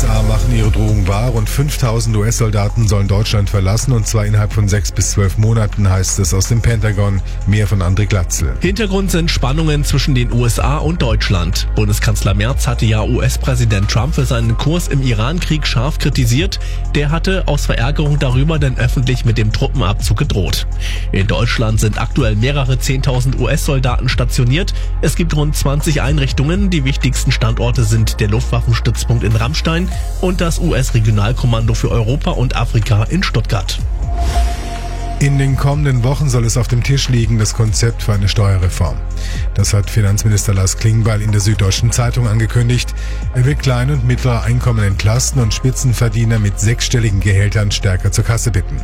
USA machen ihre Drohung wahr. Rund 5000 US-Soldaten sollen Deutschland verlassen, und zwar innerhalb von 6 bis 12 Monaten, heißt es aus dem Pentagon. Mehr von André Glatzel. Hintergrund sind Spannungen zwischen den USA und Deutschland. Bundeskanzler Merz hatte ja US-Präsident Trump für seinen Kurs im Iran-Krieg scharf kritisiert. Der hatte aus Verärgerung darüber dann öffentlich mit dem Truppenabzug gedroht. In Deutschland sind aktuell mehrere 10.000 US-Soldaten stationiert. Es gibt rund 20 Einrichtungen. Die wichtigsten Standorte sind der Luftwaffenstützpunkt in Ramstein und das US-Regionalkommando für Europa und Afrika in Stuttgart. In den kommenden Wochen soll es auf dem Tisch liegen, das Konzept für eine Steuerreform. Das hat Finanzminister Lars Klingbeil in der Süddeutschen Zeitung angekündigt. Er will Klein- und mittlere Einkommen entlasten und Spitzenverdiener mit 6-stelligen Gehältern stärker zur Kasse bitten.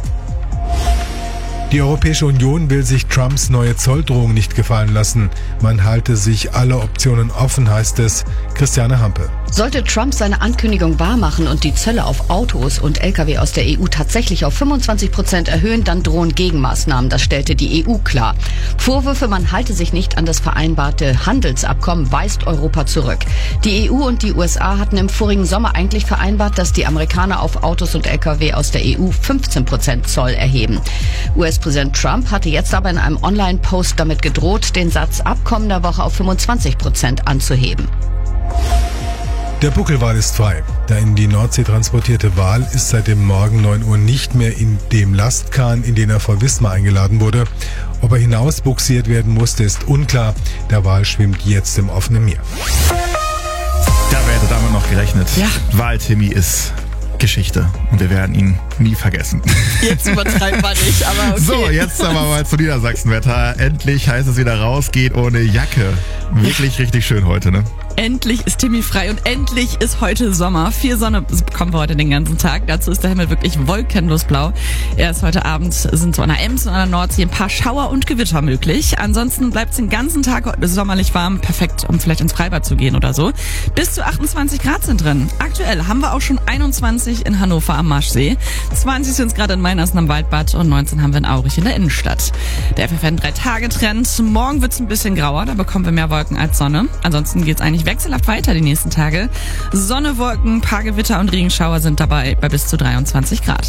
Die Europäische Union will sich Trumps neue Zolldrohung nicht gefallen lassen. Man halte sich alle Optionen offen, heißt es. Christiane Hampe. Sollte Trump seine Ankündigung wahrmachen und die Zölle auf Autos und Lkw aus der EU tatsächlich auf 25% erhöhen, dann drohen Gegenmaßnahmen. Das stellte die EU klar. Vorwürfe, man halte sich nicht an das vereinbarte Handelsabkommen, weist Europa zurück. Die EU und die USA hatten im vorigen Sommer eigentlich vereinbart, dass die Amerikaner auf Autos und Lkw aus der EU 15% Zoll erheben. US-Präsident Trump hatte jetzt aber in einem Online-Post damit gedroht, den Satz ab kommender Woche auf 25% anzuheben. Der Buckelwal ist frei. Der in die Nordsee transportierte Wal ist seit dem Morgen 9 Uhr nicht mehr in dem Lastkahn, in den er vor Wismar eingeladen wurde. Ob er hinausbuxiert werden musste, ist unklar. Der Wal schwimmt jetzt im offenen Meer. Da hätte damit noch gerechnet. Ja. Wal-Timmy ist Geschichte und wir werden ihn nie vergessen. Jetzt übertreibt man nicht, aber okay. So, jetzt aber mal zu Niedersachsenwetter. Endlich heißt es wieder raus, geht ohne Jacke. Wirklich richtig schön heute, ne? Endlich ist Timmy frei und endlich ist heute Sommer. Viel Sonne bekommen wir heute den ganzen Tag. Dazu ist der Himmel wirklich wolkenlos blau. Erst heute Abend sind so an der Ems und an der Nordsee ein paar Schauer und Gewitter möglich. Ansonsten bleibt es den ganzen Tag heute sommerlich warm. Perfekt, um vielleicht ins Freibad zu gehen oder so. Bis zu 28 Grad sind drin. Aktuell haben wir auch schon 21 in Hannover am Marschsee. 20 sind es gerade in Meinersen am Waldbad und 19 haben wir in Aurich in der Innenstadt. Der FFN 3-Tage-Trend. Morgen wird es ein bisschen grauer, da bekommen wir mehr Wolken als Sonne. Ansonsten geht es eigentlich wechselhaft weiter die nächsten Tage. Sonne, Wolken, paar Gewitter und Regenschauer sind dabei bei bis zu 23 Grad.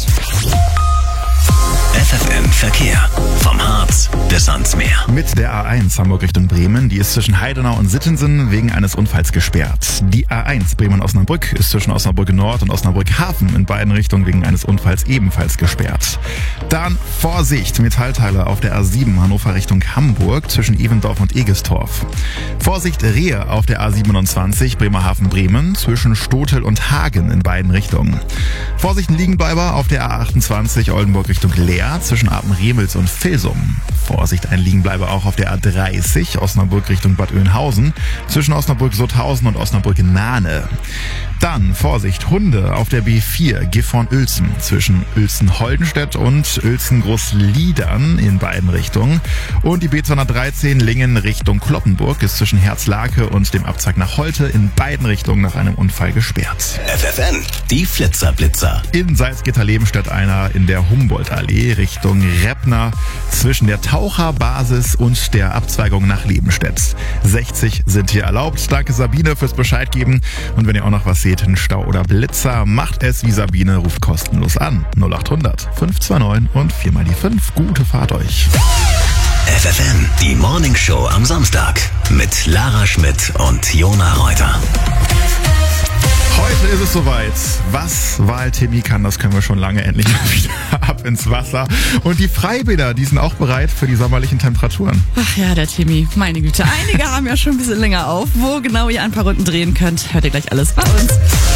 FFN Verkehr. Vom Harz bis ans Meer. Mit der A1 Hamburg Richtung Bremen, die ist zwischen Heidenau und Sittensen wegen eines Unfalls gesperrt. Die A1 Bremen-Osnabrück ist zwischen Osnabrück Nord und Osnabrück Hafen in beiden Richtungen wegen eines Unfalls ebenfalls gesperrt. Dann Vorsicht, Metallteile auf der A7 Hannover Richtung Hamburg zwischen Evendorf und Egestorf. Vorsicht, Rehe auf der A27 Bremerhaven-Bremen zwischen Stotel und Hagen in beiden Richtungen. Vorsicht, Liegenbleiber auf der A28 Oldenburg Richtung Leer zwischen Apen-Remels und Vilsum. Vorsicht, ein Liegenbleiber auch auf der A30 Osnabrück Richtung Bad Oeynhausen zwischen Osnabrück-Sutthausen und Osnabrück-Nahne. Dann Vorsicht, Hunde auf der B4 Gifhorn-Uelzen zwischen Uelzen-Holdenstedt und Uelzen-Großliedern in beiden Richtungen. Und die B213 Lingen Richtung Kloppenburg ist zwischen Herzlake und dem Abzweig nach Holte in beiden Richtungen nach einem Unfall gesperrt. FFN, die Flitzer-Blitzer. In Salzgitter-Lebenstedt einer in der Humboldt-Allee Richtung Reppner zwischen der Taucherbasis und der Abzweigung nach Lebenstedt. 60 sind hier erlaubt. Danke Sabine fürs Bescheid geben. Und wenn ihr auch noch was seht, ein Stau oder Blitzer, macht es wie Sabine, ruft kostenlos an. 0800 529 und 4x5. Gute Fahrt euch. FFN, die Morning Show am Samstag mit Lara Schmidt und Jona Reuter. Heute ist es soweit. Was Wal-Timmy kann, das können wir schon lange endlich mal wieder ab ins Wasser. Und die Freibäder, die sind auch bereit für die sommerlichen Temperaturen. Ach ja, der Timmy, meine Güte. Einige haben ja schon ein bisschen länger auf. Wo genau ihr ein paar Runden drehen könnt, hört ihr gleich alles bei uns.